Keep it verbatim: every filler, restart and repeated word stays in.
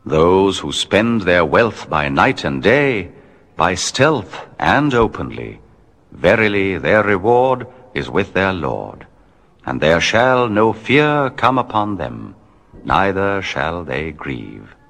Those who spend their wealth by night and day, by stealth and openly, verily their reward is with their Lord, and there shall no fear come upon them, neither shall they grieve.